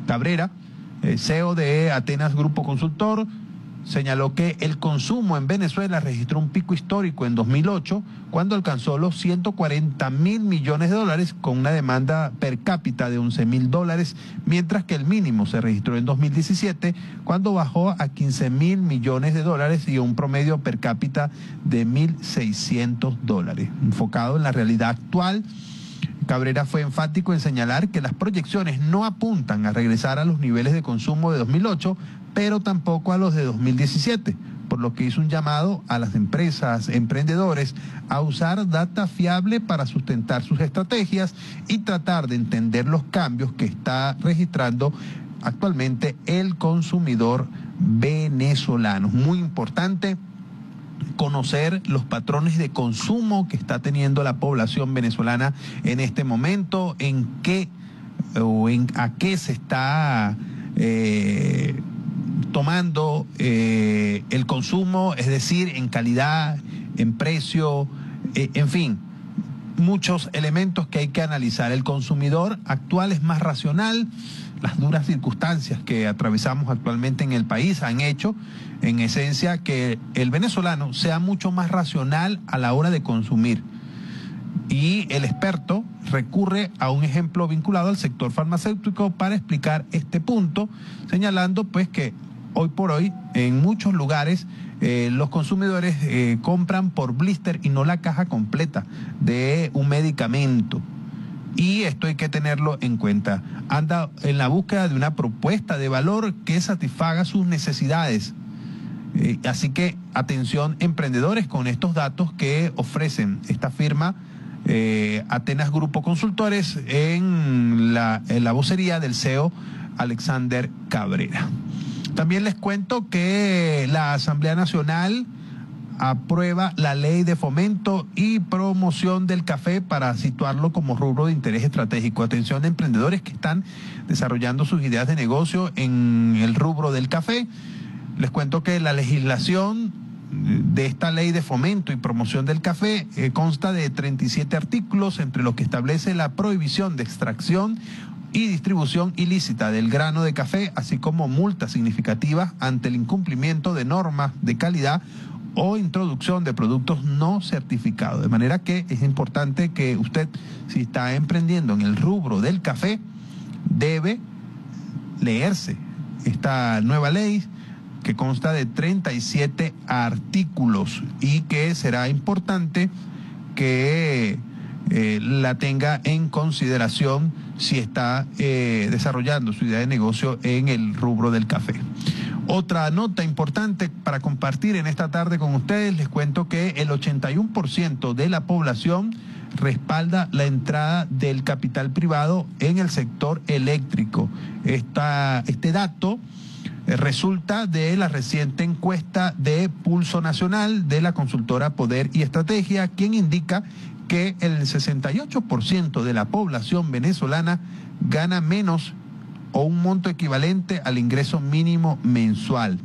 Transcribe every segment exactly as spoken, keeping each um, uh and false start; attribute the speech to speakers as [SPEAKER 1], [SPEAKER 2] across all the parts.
[SPEAKER 1] Cabrera, eh, C E O de Atenas Grupo Consultor, señaló que el consumo en Venezuela registró un pico histórico en dos mil ocho, cuando alcanzó los ciento cuarenta mil millones de dólares, con una demanda per cápita de once mil dólares, mientras que el mínimo se registró en dos mil diecisiete, cuando bajó a quince mil millones de dólares y un promedio per cápita de mil seiscientos dólares. Enfocado en la realidad actual, Cabrera fue enfático en señalar que las proyecciones no apuntan a regresar a los niveles de consumo de dos mil ocho, pero tampoco a los de dos mil diecisiete, por lo que hizo un llamado a las empresas, emprendedores, a usar data fiable para sustentar sus estrategias y tratar de entender los cambios que está registrando actualmente el consumidor venezolano. Muy importante conocer los patrones de consumo que está teniendo la población venezolana en este momento, en qué o en a qué se está eh, tomando eh, el consumo, es decir, en calidad, en precio, eh, en fin, muchos elementos que hay que analizar. El consumidor actual es más racional. Las duras circunstancias que atravesamos actualmente en el país han hecho, en esencia, que el venezolano sea mucho más racional a la hora de consumir. Y el experto recurre a un ejemplo vinculado al sector farmacéutico para explicar este punto, señalando pues que hoy por hoy en muchos lugares eh, los consumidores eh, compran por blister y no la caja completa de un medicamento. Y esto hay que tenerlo en cuenta. Anda en la búsqueda de una propuesta de valor que satisfaga sus necesidades. Eh, así que atención, emprendedores, con estos datos que ofrecen esta firma eh, Atenas Grupo Consultores en la, en la vocería del C E O Alexander Cabrera. También les cuento que la Asamblea Nacional aprueba la ley de fomento y promoción del café para situarlo como rubro de interés estratégico. Atención a emprendedores que están desarrollando sus ideas de negocio en el rubro del café. Les cuento que la legislación de esta ley de fomento y promoción del café eh, consta de treinta y siete artículos, entre los que establece la prohibición de extracción y distribución ilícita del grano de café, así como multas significativas ante el incumplimiento de normas de calidad o introducción de productos no certificados. De manera que es importante que usted, si está emprendiendo en el rubro del café, debe leerse esta nueva ley que consta de treinta y siete artículos y que será importante que eh, la tenga en consideración si está eh, desarrollando su idea de negocio en el rubro del café. Otra nota importante para compartir en esta tarde con ustedes, les cuento que el ochenta y uno por ciento de la población respalda la entrada del capital privado en el sector eléctrico. Esta, este dato eh, resulta de la reciente encuesta de Pulso Nacional de la consultora Poder y Estrategia, quien indica que el sesenta y ocho por ciento de la población venezolana gana menos o un monto equivalente al ingreso mínimo mensual.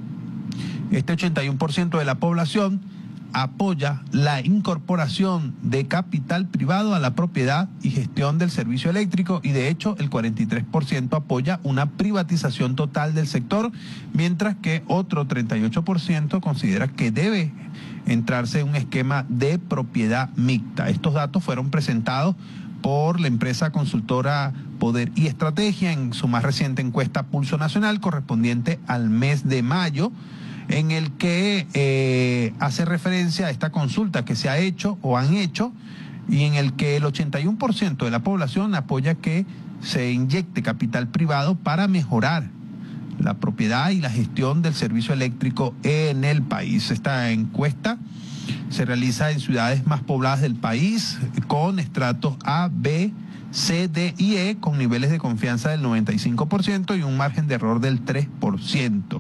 [SPEAKER 1] Este ochenta y uno por ciento de la población apoya la incorporación de capital privado a la propiedad y gestión del servicio eléctrico, y de hecho el cuarenta y tres por ciento apoya una privatización total del sector, mientras que otro treinta y ocho por ciento considera que debe entrarse en un esquema de propiedad mixta. Estos datos fueron presentados por la empresa consultora Poder y Estrategia en su más reciente encuesta Pulso Nacional, correspondiente al mes de mayo, en el que eh, hace referencia a esta consulta que se ha hecho o han hecho, y en el que el ochenta y uno por ciento de la población apoya que se inyecte capital privado para mejorar la propiedad y la gestión del servicio eléctrico en el país. Esta encuesta se realiza en ciudades más pobladas del país, con estratos A, B, C, D y E, con niveles de confianza del noventa y cinco por ciento y un margen de error del tres por ciento.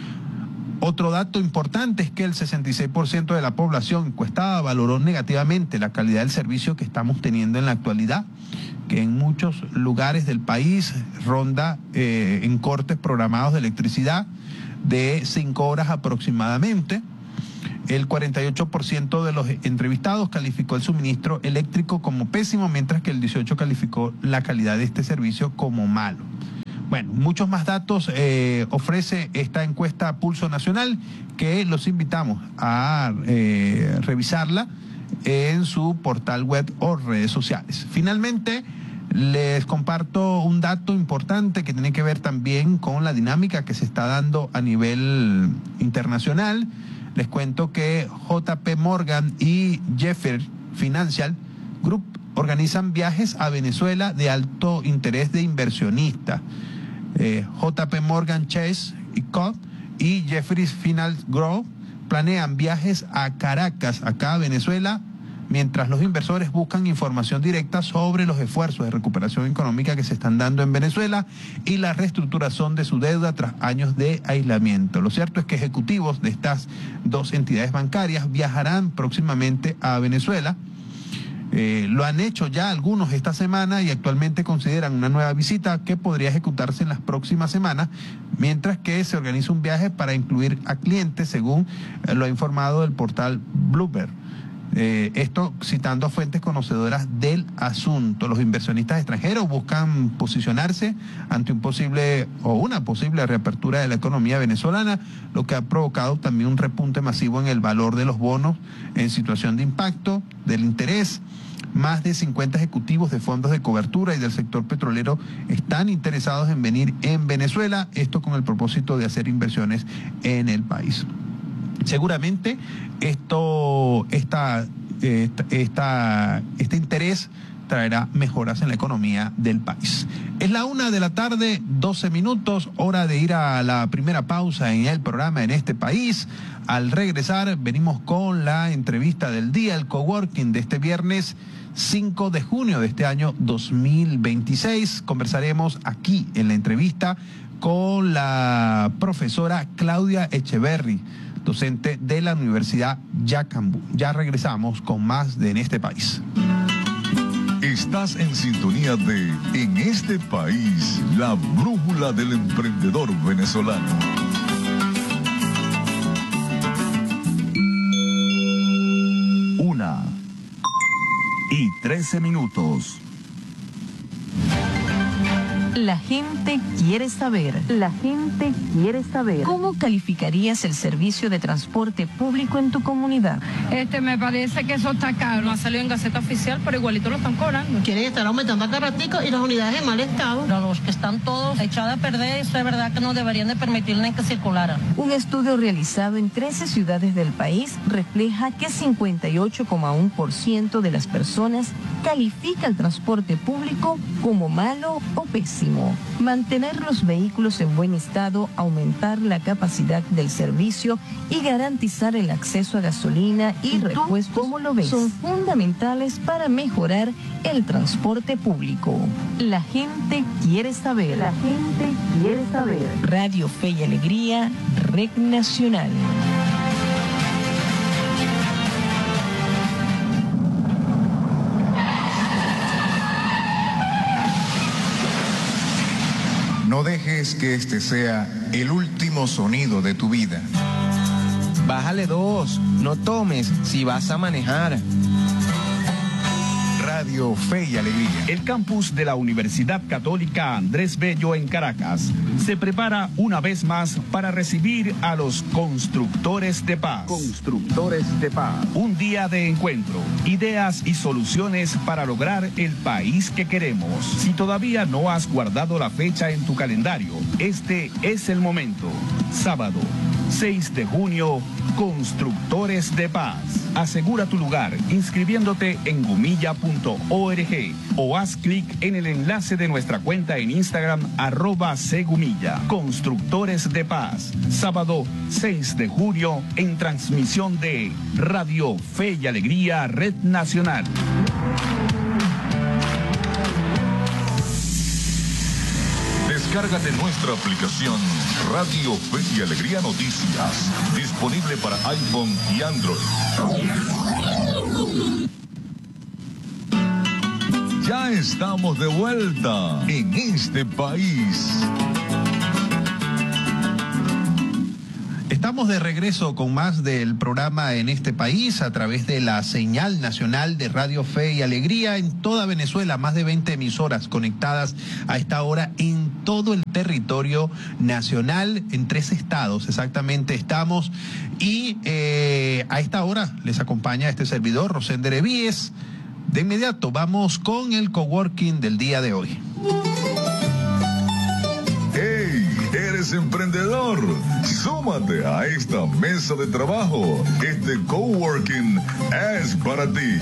[SPEAKER 1] Otro dato importante es que el sesenta y seis por ciento de la población encuestada valoró negativamente la calidad del servicio que estamos teniendo en la actualidad, que en muchos lugares del país ronda eh, en cortes programados de electricidad de cinco horas aproximadamente. El cuarenta y ocho por ciento de los entrevistados calificó el suministro eléctrico como pésimo, mientras que el dieciocho por ciento calificó la calidad de este servicio como malo. Bueno, muchos más datos eh, ofrece esta encuesta Pulso Nacional, que los invitamos a eh, revisarla en su portal web o redes sociales. Finalmente, les comparto un dato importante que tiene que ver también con la dinámica que se está dando a nivel internacional. Les cuento que J P Morgan y Jefferies Financial Group organizan viajes a Venezuela de alto interés de inversionistas. Eh, J P Morgan Chase y Co. y Jefferies Financial Group planean viajes a Caracas, acá a Venezuela, mientras los inversores buscan información directa sobre los esfuerzos de recuperación económica que se están dando en Venezuela y la reestructuración de su deuda tras años de aislamiento. Lo cierto es que ejecutivos de estas dos entidades bancarias viajarán próximamente a Venezuela. Eh, lo han hecho ya algunos esta semana y actualmente consideran una nueva visita que podría ejecutarse en las próximas semanas, mientras que se organiza un viaje para incluir a clientes, según eh, lo ha informado el portal Bloomberg. Eh, esto citando a fuentes conocedoras del asunto. Los inversionistas extranjeros buscan posicionarse ante un posible o una posible reapertura de la economía venezolana, lo que ha provocado también un repunte masivo en el valor de los bonos en situación de impacto, del interés. Más de cincuenta ejecutivos de fondos de cobertura y del sector petrolero están interesados en venir en Venezuela, esto con el propósito de hacer inversiones en el país. Seguramente esto, esta, esta, esta, este interés traerá mejoras en la economía del país. Es la una de la tarde, doce minutos, hora de ir a la primera pausa en el programa En este país. Al regresar, venimos con la entrevista del día, el coworking de este viernes cinco de junio de este año dos mil veintiséis. Conversaremos aquí en la entrevista con la profesora Claudia Echeverry, docente de la Universidad Yacambú. Ya regresamos con más de En este país.
[SPEAKER 2] Estás en sintonía de En este país, la brújula del emprendedor venezolano. Una y trece minutos.
[SPEAKER 3] La gente quiere saber. La gente quiere saber. ¿Cómo calificarías el servicio de transporte público en tu comunidad?
[SPEAKER 4] Este, me parece que eso está caro. No ha salido en Gaceta Oficial, pero igualito lo están cobrando.
[SPEAKER 5] Quieren estar aumentando acá ratico y las unidades en mal estado.
[SPEAKER 6] Pero los que están todos echados a perder, eso es verdad que no deberían de permitirle que circularan.
[SPEAKER 3] Un estudio realizado en trece ciudades del país refleja que cincuenta y ocho coma uno por ciento de las personas califica el transporte público como malo o pésimo. Mantener los vehículos en buen estado, aumentar la capacidad del servicio y garantizar el acceso a gasolina y repuestos, ¿cómo lo ves?, son fundamentales para mejorar el transporte público. La gente quiere saber. La gente quiere saber. Radio Fe y Alegría, Red Nacional.
[SPEAKER 7] No dejes que este sea el último sonido de tu vida.
[SPEAKER 8] Bájale dos, no tomes si vas a manejar.
[SPEAKER 7] Radio Fe y Alegría.
[SPEAKER 9] El campus de la Universidad Católica Andrés Bello en Caracas se prepara una vez más para recibir a los constructores de paz.
[SPEAKER 2] Constructores de paz.
[SPEAKER 9] Un día de encuentro, ideas y soluciones para lograr el país que queremos. Si todavía no has guardado la fecha en tu calendario, este es el momento. Sábado, seis de junio, Constructores de Paz. Asegura tu lugar inscribiéndote en gumilla punto org o haz clic en el enlace de nuestra cuenta en Instagram, arroba Segumilla. Constructores de Paz. Sábado seis de junio en transmisión de Radio Fe y Alegría, Red Nacional.
[SPEAKER 2] Descárgate nuestra aplicación Radio Fe y Alegría Noticias, disponible para iPhone y Android. Ya estamos de vuelta en este país.
[SPEAKER 1] Estamos Estamos de regreso con más del programa En este País a través de la señal nacional de Radio Fe y Alegría en toda Venezuela, más de veinte emisoras conectadas a esta hora en todo el territorio nacional, en tres estados exactamente estamos, y eh, a esta hora les acompaña este servidor, Rosender Evíes. De inmediato vamos con el coworking del día de hoy.
[SPEAKER 2] ¡Hey! ¿Eres emprendedor? Súmate a esta mesa de trabajo. Este coworking es para ti.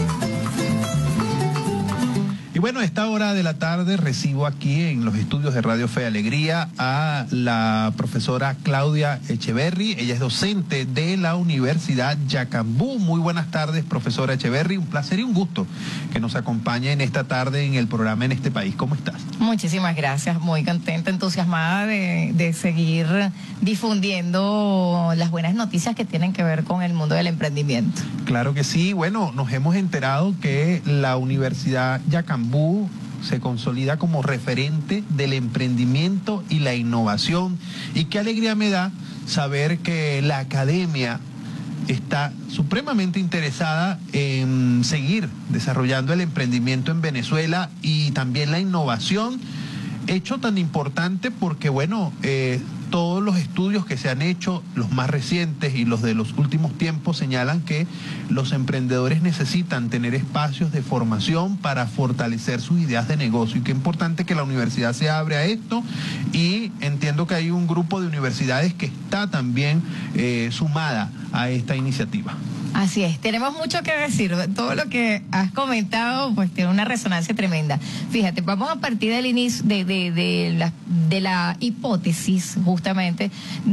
[SPEAKER 1] Y bueno, a esta hora de la tarde recibo aquí en los estudios de Radio Fe y Alegría a la profesora Claudia Echeverry. Ella es docente de la Universidad Yacambú. Muy buenas tardes, profesora Echeverry. Un placer y un gusto que nos acompañe en esta tarde en el programa En este País. ¿Cómo estás?
[SPEAKER 10] Muchísimas gracias. Muy contenta, entusiasmada de, de seguir difundiendo las buenas noticias que tienen que ver con el mundo del emprendimiento.
[SPEAKER 1] Claro que sí. Bueno, nos hemos enterado que la Universidad Yacambú se consolida como referente del emprendimiento y la innovación. Y qué alegría me da saber que la academia está supremamente interesada en seguir desarrollando el emprendimiento en Venezuela y también la innovación, hecho tan importante porque, bueno, eh, todos los estudios que se han hecho, los más recientes y los de los últimos tiempos, señalan que los emprendedores necesitan tener espacios de formación para fortalecer sus ideas de negocio. Y qué importante que la universidad se abre a esto, y entiendo que hay un grupo de universidades que está también eh, sumada a esta iniciativa.
[SPEAKER 10] Así es, tenemos mucho que decir. Todo lo que has comentado pues tiene una resonancia tremenda. Fíjate, vamos a partir del inicio de, de, de, la, de la hipótesis justamente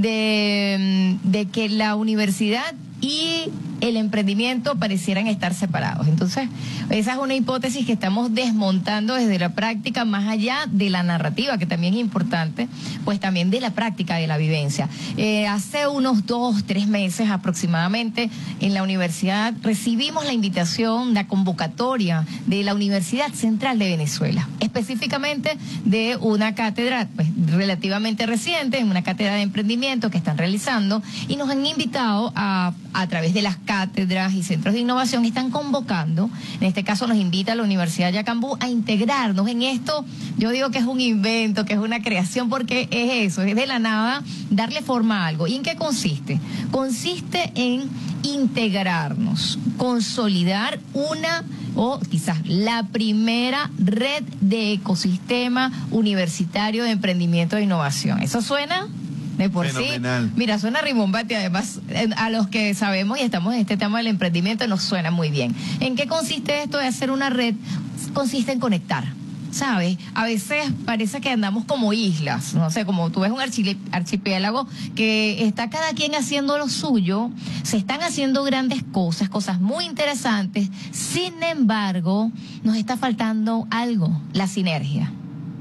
[SPEAKER 10] de, de que la universidad y el emprendimiento parecieran estar separados. Entonces, esa es una hipótesis que estamos desmontando desde la práctica, más allá de la narrativa, que también es importante, pues también de la práctica, de la vivencia. Eh, hace unos dos, tres meses aproximadamente, en la universidad recibimos la invitación, la convocatoria de la Universidad Central de Venezuela, específicamente de una cátedra pues, relativamente reciente, una cátedra de emprendimiento que están realizando, y nos han invitado a, a través de las cátedras y centros de innovación, están convocando, en este caso nos invita a la Universidad Yacambú a integrarnos en esto. Yo digo que es un invento, que es una creación, porque es eso, es de la nada darle forma a algo. ¿Y en qué consiste? Consiste en integrarnos, consolidar una o quizás la primera red de ecosistema universitario de emprendimiento e innovación. ¿Eso suena? De por
[SPEAKER 1] Fenomenal.
[SPEAKER 10] Sí, mira, suena rimbombante, además a los que sabemos y estamos en este tema del emprendimiento nos suena muy bien. ¿En qué consiste esto de hacer una red? Consiste en conectar, ¿sabes? A veces parece que andamos como islas, no sé, como tú ves un archipiélago que está cada quien haciendo lo suyo, se están haciendo grandes cosas, cosas muy interesantes, sin embargo, nos está faltando algo, la sinergia.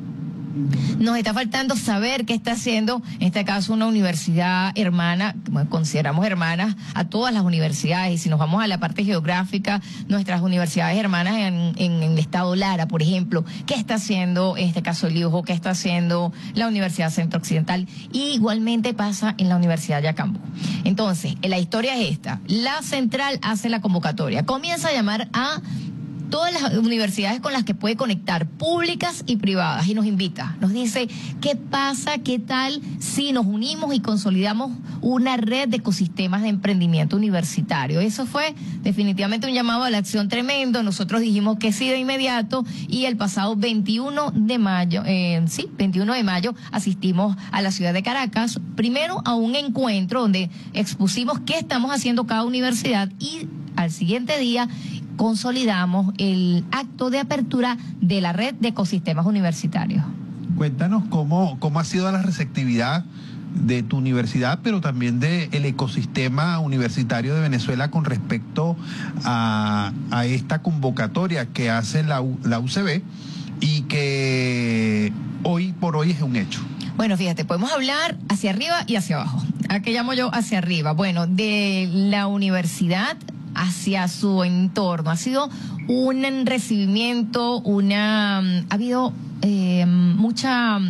[SPEAKER 10] Nos está faltando saber qué está haciendo, en este caso, una universidad hermana, bueno, consideramos hermanas a todas las universidades, y si nos vamos a la parte geográfica, nuestras universidades hermanas en, en, en el estado Lara, por ejemplo, ¿qué está haciendo, en este caso, el Liujo? ¿Qué está haciendo la Universidad Centro Occidental? Y igualmente pasa en la Universidad Yacambú. Entonces, la historia es esta: la central hace la convocatoria, comienza a llamar a todas las universidades con las que puede conectar, públicas y privadas, y nos invita, nos dice, ¿qué pasa, qué tal si nos unimos y consolidamos una red de ecosistemas de emprendimiento universitario? Eso fue definitivamente un llamado a la acción tremendo. Nosotros dijimos que sí de inmediato, y el pasado veintiuno de mayo, eh, sí, veintiuno de mayo, asistimos a la ciudad de Caracas, primero a un encuentro donde expusimos qué estamos haciendo cada universidad, y al siguiente día consolidamos el acto de apertura de la red de ecosistemas universitarios.
[SPEAKER 1] Cuéntanos cómo, cómo ha sido la receptividad de tu universidad, pero también del ecosistema universitario de Venezuela con respecto a, a esta convocatoria que hace la, la U C B y que hoy por hoy es un hecho.
[SPEAKER 10] Bueno, fíjate, podemos hablar hacia arriba y hacia abajo. ¿A qué llamo yo hacia arriba? Bueno, de la universidad hacia su entorno. Ha sido un recibimiento, una, ha habido eh, mucha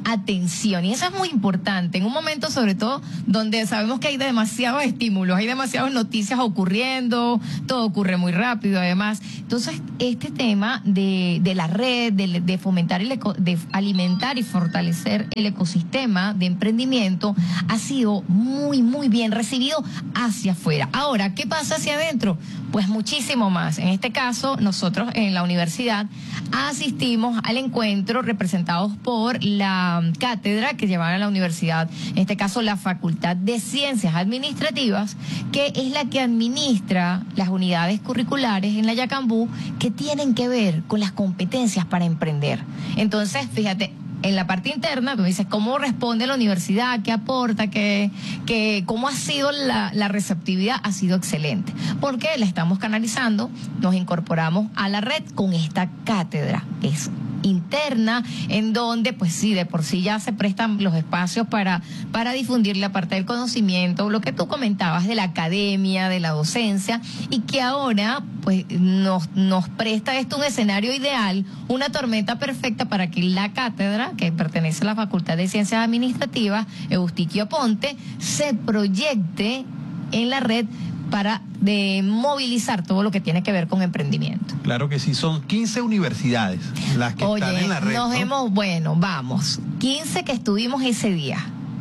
[SPEAKER 10] atención. Y eso es muy importante, en un momento sobre todo donde sabemos que hay demasiados estímulos, hay demasiadas noticias ocurriendo, todo ocurre muy rápido además. Entonces, este tema de, de la red, de, de fomentar, el eco, de alimentar y fortalecer el ecosistema de emprendimiento ha sido muy, muy bien recibido hacia afuera. Ahora, ¿qué pasa hacia adentro? Pues muchísimo más. En este caso, nosotros en la universidad asistimos al encuentro representados por la cátedra que llevan a la universidad, en este caso la Facultad de Ciencias Administrativas, que es la que administra las unidades curriculares en la Yacambú que tienen que ver con las competencias para emprender. Entonces, fíjate, en la parte interna, tú dices, ¿cómo responde la universidad? ¿Qué aporta? ¿Qué, qué, ¿Cómo ha sido la, la receptividad? Ha sido excelente, porque la estamos canalizando, nos incorporamos a la red con esta cátedra, que es interna, en donde, pues sí, de por sí ya se prestan los espacios para, para difundir la parte del conocimiento, lo que tú comentabas de la academia, de la docencia, y que ahora, pues, nos, nos presta esto un escenario ideal, una tormenta perfecta para que la cátedra, que pertenece a la Facultad de Ciencias Administrativas, Eustiquio Ponte, se proyecte en la red para de movilizar todo lo que tiene que ver con emprendimiento.
[SPEAKER 1] Claro que sí, son quince universidades las que
[SPEAKER 10] Oye,
[SPEAKER 1] están en la red.
[SPEAKER 10] nos
[SPEAKER 1] ¿no?
[SPEAKER 10] hemos, bueno, vamos, quince que estuvimos ese día.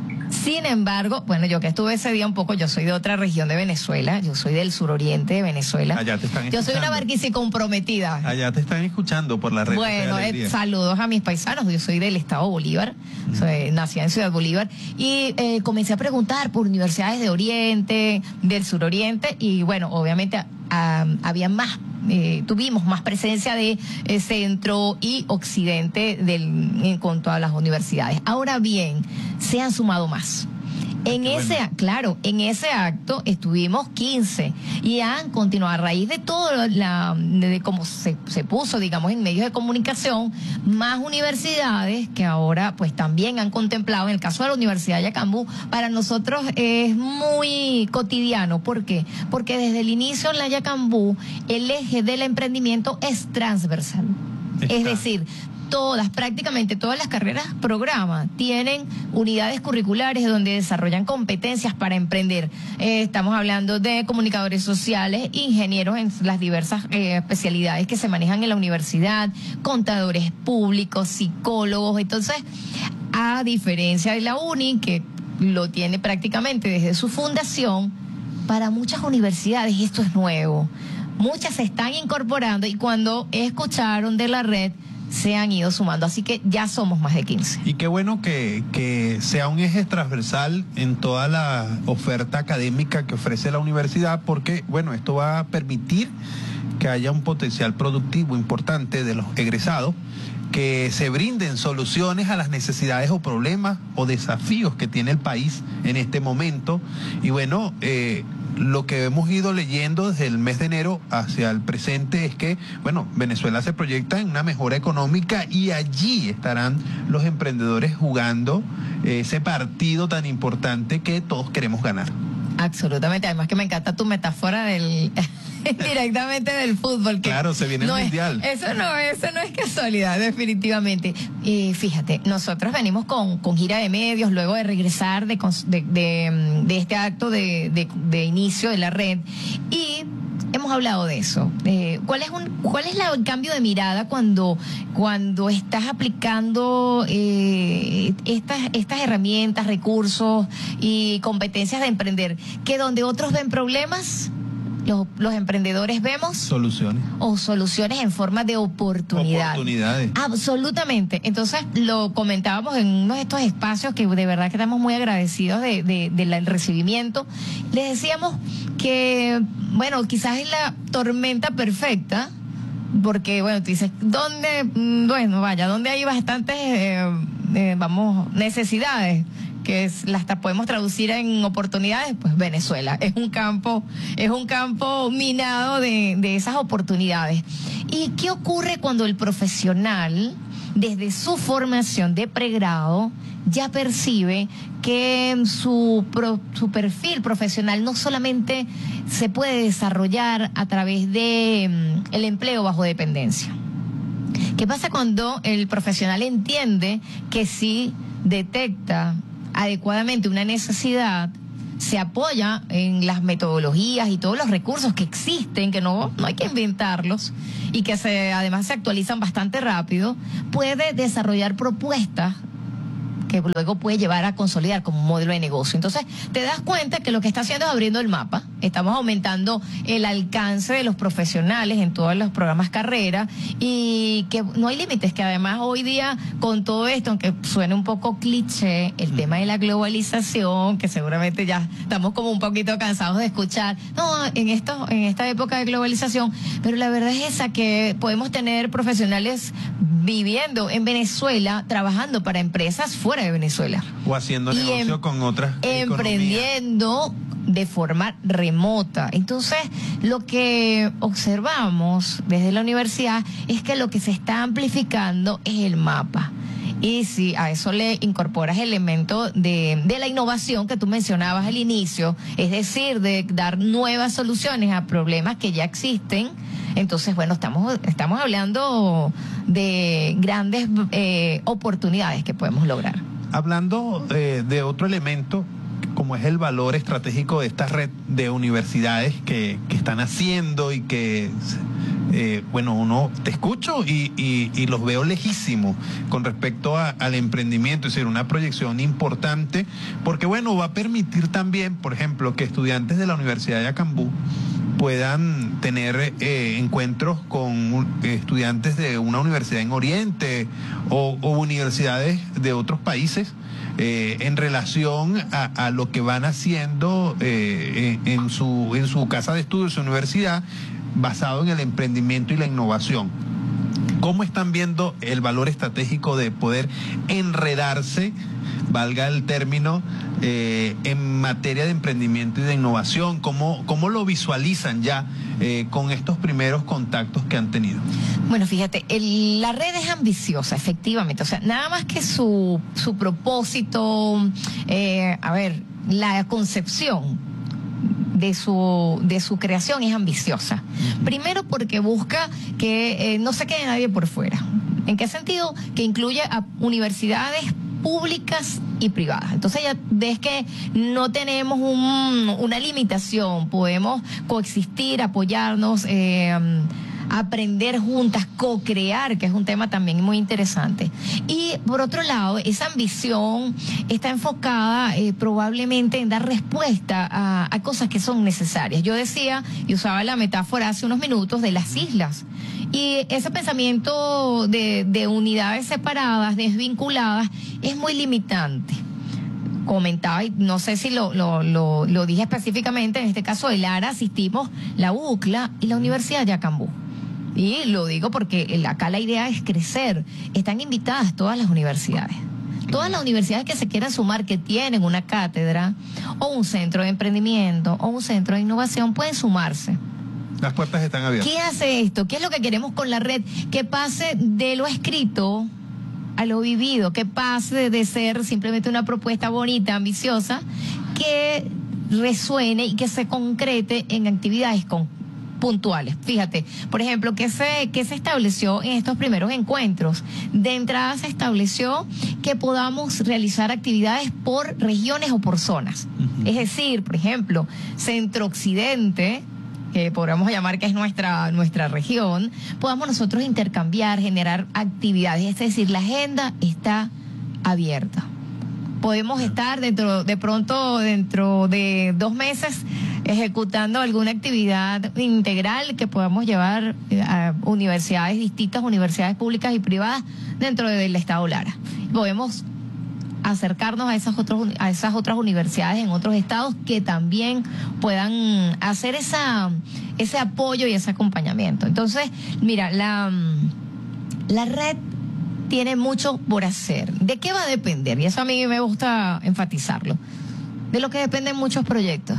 [SPEAKER 10] Sin embargo, bueno, yo que estuve ese día un poco, yo soy de otra región de Venezuela, yo soy del suroriente de Venezuela.
[SPEAKER 1] Allá te están escuchando.
[SPEAKER 10] Yo soy una barquisi comprometida.
[SPEAKER 1] Allá te están escuchando por la red.
[SPEAKER 10] Bueno, eh, saludos a mis paisanos, yo soy del estado Bolívar, mm. soy, nací en Ciudad Bolívar, y eh, comencé a preguntar por universidades de Oriente, del suroriente, y bueno, obviamente ah, había más. Eh, tuvimos más presencia de eh, centro y occidente del, en cuanto a las universidades. Ahora bien, se han sumado más. En Qué ese, bueno. claro, en ese acto estuvimos quince y han continuado a raíz de todo la, de cómo se, se puso, digamos, en medios de comunicación, más universidades que ahora pues también han contemplado. En el caso de la Universidad de Yacambú, para nosotros es muy cotidiano. ¿Por qué? Porque desde el inicio en la Yacambú el eje del emprendimiento es transversal. Está. Es decir, todas, prácticamente todas las carreras programa tienen unidades curriculares donde desarrollan competencias para emprender. Eh, estamos hablando de comunicadores sociales, ingenieros en las diversas eh, especialidades que se manejan en la universidad, contadores públicos, psicólogos. Entonces, a diferencia de la UNI, que lo tiene prácticamente desde su fundación, para muchas universidades esto es nuevo. Muchas se están incorporando y cuando escucharon de la red, se han ido sumando, así que ya somos más de quince.
[SPEAKER 1] Y qué bueno que, que sea un eje transversal en toda la oferta académica que ofrece la universidad, porque, bueno, esto va a permitir que haya un potencial productivo importante de los egresados, que se brinden soluciones a las necesidades o problemas o desafíos que tiene el país en este momento. Y bueno, eh, lo que hemos ido leyendo desde el mes de enero hacia el presente es que, bueno, Venezuela se proyecta en una mejora económica y allí estarán los emprendedores jugando ese partido tan importante que todos queremos ganar.
[SPEAKER 10] Absolutamente, además que me encanta tu metáfora del directamente del fútbol. Que
[SPEAKER 1] claro, se viene
[SPEAKER 10] no
[SPEAKER 1] el mundial.
[SPEAKER 10] Es, eso no, eso no es casualidad, definitivamente. Y fíjate, nosotros venimos con, con gira de medios, luego de regresar de, de, de, de este acto de, de, de inicio de la red, y hemos hablado de eso. Eh, ¿Cuál es un, cuál es la, el cambio de mirada cuando, cuando estás aplicando eh, estas, estas herramientas, recursos y competencias de emprender? Que donde otros ven problemas, los, los emprendedores vemos
[SPEAKER 1] soluciones.
[SPEAKER 10] O soluciones en forma de oportunidad.
[SPEAKER 1] Oportunidades.
[SPEAKER 10] Absolutamente. Entonces, lo comentábamos en uno de estos espacios que de verdad que estamos muy agradecidos de, de, de la, el recibimiento. Les decíamos que, bueno, quizás es la tormenta perfecta, porque, bueno, tú dices, ¿dónde? Bueno, vaya, ¿dónde hay bastantes, eh, eh, vamos, necesidades? Que es, las podemos traducir en oportunidades, pues Venezuela es un campo, es un campo minado de, de esas oportunidades. ¿Y qué ocurre cuando el profesional, desde su formación de pregrado, ya percibe que su, pro, su perfil profesional no solamente se puede desarrollar a través de um, el empleo bajo dependencia? ¿Qué pasa cuando el profesional entiende que sí detecta adecuadamente una necesidad, se apoya en las metodologías y todos los recursos que existen, que no, no hay que inventarlos, y que se, además se actualizan bastante rápido, puede desarrollar propuestas que luego puede llevar a consolidar como un modelo de negocio. Entonces, te das cuenta que lo que está haciendo es abriendo el mapa. Estamos aumentando el alcance de los profesionales en todos los programas carrera, y que no hay límites, que además hoy día con todo esto, aunque suene un poco cliché, el mm. tema de la globalización, que seguramente ya estamos como un poquito cansados de escuchar, no, en esto, en esta época de globalización, pero la verdad es esa, que podemos tener profesionales viviendo en Venezuela, trabajando para empresas fuera de Venezuela.
[SPEAKER 1] O haciendo
[SPEAKER 10] y
[SPEAKER 1] negocio
[SPEAKER 10] em,
[SPEAKER 1] con otras
[SPEAKER 10] emprendiendo
[SPEAKER 1] economías.
[SPEAKER 10] De forma remota. Entonces, lo que observamos desde la universidad es que lo que se está amplificando es el mapa. Y si a eso le incorporas el elemento de, de la innovación que tú mencionabas al inicio, es decir, de dar nuevas soluciones a problemas que ya existen, entonces, bueno, estamos, estamos hablando de grandes eh, oportunidades que podemos lograr.
[SPEAKER 1] Hablando eh, de otro elemento, como es el valor estratégico de esta red de universidades que, que están haciendo y que, eh, bueno, uno te escucho y, y, y los veo lejísimos con respecto a, al emprendimiento, es decir, una proyección importante, porque, bueno, va a permitir también, por ejemplo, que estudiantes de la Universidad de Acambú puedan tener eh, encuentros con eh, estudiantes de una universidad en Oriente o, o universidades de otros países eh, en relación a, a lo que van haciendo eh, en, en su en su casa de estudios, su universidad, basado en el emprendimiento y la innovación. ¿Cómo están viendo el valor estratégico de poder enredarse, valga el término, eh, en materia de emprendimiento y de innovación? ¿Cómo, cómo lo visualizan ya eh, con estos primeros contactos que han tenido?
[SPEAKER 10] Bueno, fíjate, el, la red es ambiciosa, efectivamente. O sea, nada más que su, su propósito, eh, a ver, la concepción de su de su creación es ambiciosa. Primero porque busca que eh, no se quede nadie por fuera. ¿En qué sentido? Que incluye a universidades públicas y privadas. Entonces ya ves que no tenemos un, una limitación, podemos coexistir, apoyarnos, eh, aprender juntas, co-crear, que es un tema también muy interesante. Y por otro lado, esa ambición está enfocada eh, probablemente en dar respuesta a, a cosas que son necesarias. Yo decía, y usaba la metáfora hace unos minutos de las islas. Y ese pensamiento de, de unidades separadas, desvinculadas, es muy limitante. Comentaba, y no sé si lo, lo, lo, lo dije específicamente, en este caso el ARA asistimos la U C L A y la Universidad de Acambú. Y lo digo porque acá la idea es crecer. Están invitadas todas las universidades. Todas las universidades que se quieran sumar, que tienen una cátedra o un centro de emprendimiento o un centro de innovación, pueden sumarse.
[SPEAKER 1] Las puertas están abiertas.
[SPEAKER 10] ¿Qué hace esto? ¿Qué es lo que queremos con la red? Que pase de lo escrito a lo vivido, que pase de ser simplemente una propuesta bonita, ambiciosa, que resuene y que se concrete en actividades concretas, puntuales. Fíjate, por ejemplo, ¿qué se, qué se estableció en estos primeros encuentros? De entrada se estableció que podamos realizar actividades por regiones o por zonas. Uh-huh. Es decir, por ejemplo, Centro-Occidente, que podríamos llamar que es nuestra, nuestra región, podamos nosotros intercambiar, generar actividades. Es decir, la agenda está abierta. Podemos estar dentro, de pronto, dentro de dos meses, ejecutando alguna actividad integral que podamos llevar a universidades distintas, universidades públicas y privadas dentro del Estado Lara. Podemos acercarnos a esas otros, a esas otras universidades en otros estados que también puedan hacer esa, ese apoyo y ese acompañamiento. Entonces, mira, la, la red tiene mucho por hacer. ¿De qué va a depender? Y eso a mí me gusta enfatizarlo. De lo que dependen muchos proyectos.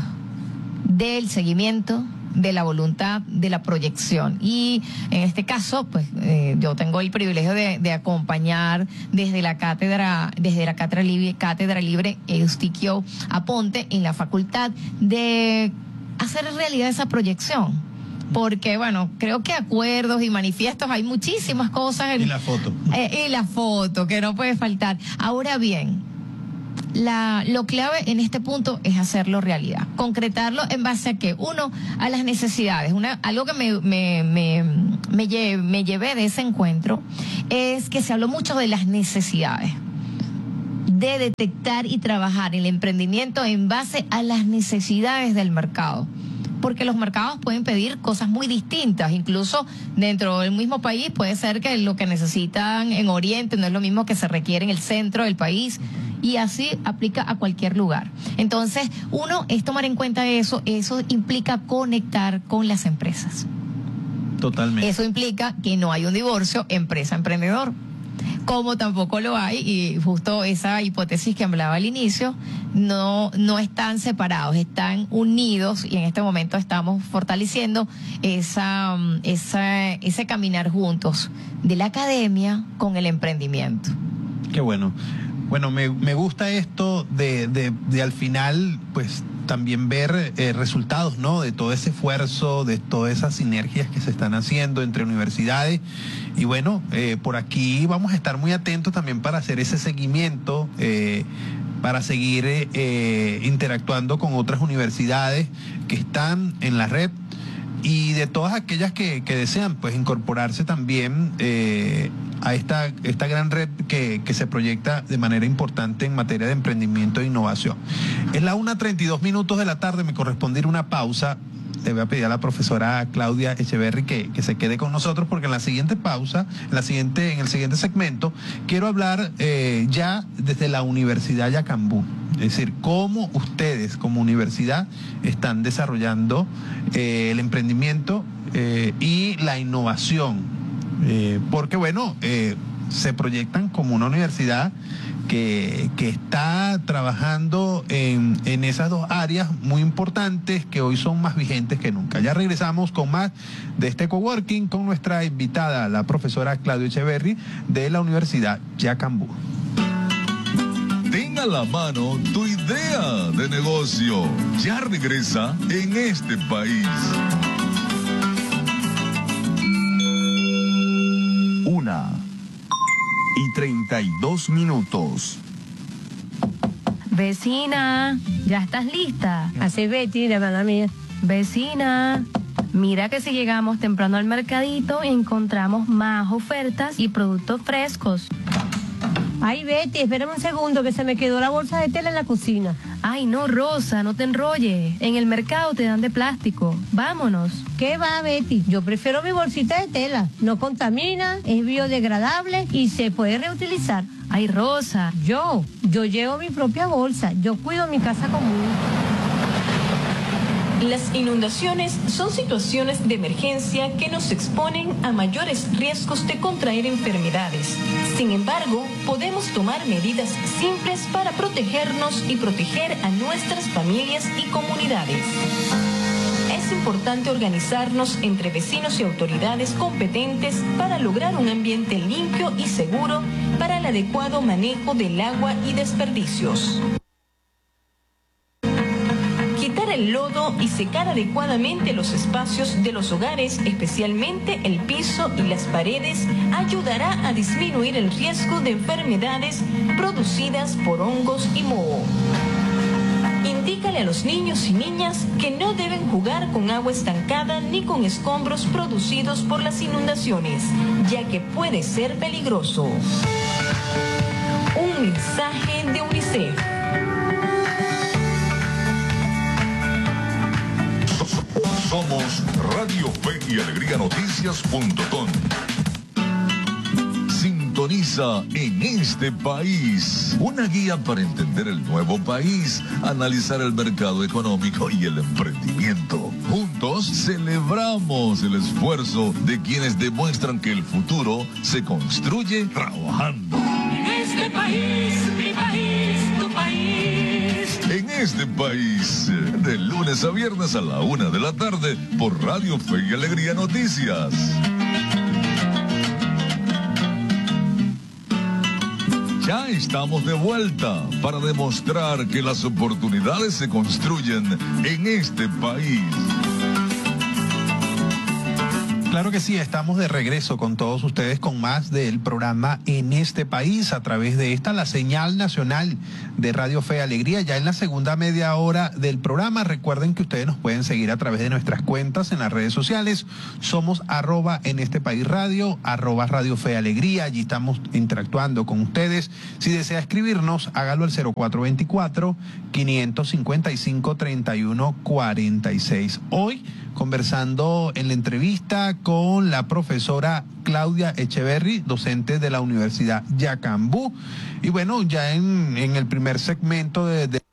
[SPEAKER 10] Del seguimiento, de la voluntad, de la proyección. Y en este caso, pues eh, yo tengo el privilegio de, de acompañar desde la cátedra, desde la cátedra libre, cátedra libre Eustiquio Aponte en la facultad, de hacer realidad esa proyección. porque bueno, creo que acuerdos y manifiestos hay muchísimas cosas. En,
[SPEAKER 1] y la foto.
[SPEAKER 10] Eh, y la foto, que no puede faltar. Ahora bien, La, lo clave en este punto es hacerlo realidad, concretarlo en base a que, uno, a las necesidades. Una, algo que me, me, me, me, lle, me llevé de ese encuentro es que se habló mucho de las necesidades, de detectar y trabajar el emprendimiento en base a las necesidades del mercado. Porque los mercados pueden pedir cosas muy distintas, incluso dentro del mismo país puede ser que lo que necesitan en Oriente no es lo mismo que se requiere en el centro del país, y así aplica a cualquier lugar. Entonces, uno es tomar en cuenta eso, eso implica conectar con las empresas.
[SPEAKER 1] Totalmente.
[SPEAKER 10] Eso implica que no hay un divorcio empresa-emprendedor, como tampoco lo hay, y justo esa hipótesis que hablaba al inicio, no, no están separados, están unidos, y en este momento estamos fortaleciendo esa, esa, ese caminar juntos de la academia con el emprendimiento.
[SPEAKER 1] Qué bueno. Bueno, me, me gusta esto de, de, de al final, pues también ver eh, resultados, ¿no? De todo ese esfuerzo, de todas esas sinergias que se están haciendo entre universidades. Y bueno, eh, por aquí vamos a estar muy atentos también para hacer ese seguimiento, eh, para seguir eh, interactuando con otras universidades que están en la red, y de todas aquellas que, que desean pues incorporarse también eh, a esta, esta gran red que, que se proyecta de manera importante en materia de emprendimiento e innovación. Es la una treinta y dos minutos de la tarde, me corresponde ir una pausa. Le voy a pedir a la profesora Claudia Echeverry que, que se quede con nosotros, porque en la siguiente pausa, en, la siguiente, en el siguiente segmento, quiero hablar eh, ya desde la Universidad Yacambú. Es decir, cómo ustedes como universidad están desarrollando eh, el emprendimiento eh, y la innovación. Eh, porque bueno, eh, se proyectan como una universidad que, que está trabajando en, en esas dos áreas muy importantes que hoy son más vigentes que nunca. Ya regresamos con más de este coworking con nuestra invitada, la profesora Claudia Echeverry de la Universidad Yacambú.
[SPEAKER 2] Ten a la mano tu idea de negocio. Ya regresa En Este País.
[SPEAKER 9] Una y treinta y dos minutos.
[SPEAKER 11] Vecina, ¿ya estás lista?
[SPEAKER 12] Así, Betty, de verdad mía.
[SPEAKER 11] Vecina, mira que si llegamos temprano al mercadito encontramos más ofertas y productos frescos.
[SPEAKER 12] Ay, Betty, espérame un segundo que se me quedó la bolsa de tela en la cocina.
[SPEAKER 11] Ay, no, Rosa, no te enrolles. En el mercado te dan de plástico. Vámonos.
[SPEAKER 12] ¿Qué va, Betty? Yo prefiero mi bolsita de tela. No contamina, es biodegradable y se puede reutilizar.
[SPEAKER 11] Ay, Rosa.
[SPEAKER 12] Yo, yo llevo mi propia bolsa. Yo cuido mi casa común.
[SPEAKER 3] Las inundaciones son situaciones de emergencia que nos exponen a mayores riesgos de contraer enfermedades. Sin embargo, podemos tomar medidas simples para protegernos y proteger a nuestras familias y comunidades. Es importante organizarnos entre vecinos y autoridades competentes para lograr un ambiente limpio y seguro para el adecuado manejo del agua y desperdicios. Quitar el lodo y secar adecuadamente los espacios de los hogares, especialmente el piso y las paredes, ayudará a disminuir el riesgo de enfermedades producidas por hongos y moho. Indícale a los niños y niñas que no deben jugar con agua estancada ni con escombros producidos por las inundaciones, ya que puede ser peligroso. Un mensaje de UNICEF.
[SPEAKER 2] Somos Radio Fe y Alegría Noticias punto com. Sintoniza En Este País, una guía para entender el nuevo país, analizar el mercado económico y el emprendimiento. Juntos celebramos el esfuerzo de quienes demuestran que el futuro se construye trabajando.
[SPEAKER 13] En este país, mi país, tu país.
[SPEAKER 2] En Este País, de lunes a viernes a la una de la tarde por Radio Fe y Alegría Noticias. Ya estamos de vuelta para demostrar que las oportunidades se construyen en este país.
[SPEAKER 1] Claro que sí, estamos de regreso con todos ustedes con más del programa En este País a través de esta, la señal nacional de Radio Fe y Alegría. Ya en la segunda media hora del programa, recuerden que ustedes nos pueden seguir a través de nuestras cuentas en las redes sociales. Somos arroba En este País Radio, arroba Radio Fe y Alegría. Allí estamos interactuando con ustedes. Si desea escribirnos, hágalo al cero cuatro veinticuatro, quinientos cincuenta y cinco, treinta y uno cuarenta y seis. Hoy conversando en la entrevista con la profesora Claudia Echeverry, docente de la Universidad Yacambú. Y bueno, ya en, en el primer segmento de, de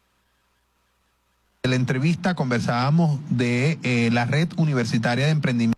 [SPEAKER 1] la entrevista conversábamos de eh, la Red Universitaria de Emprendimiento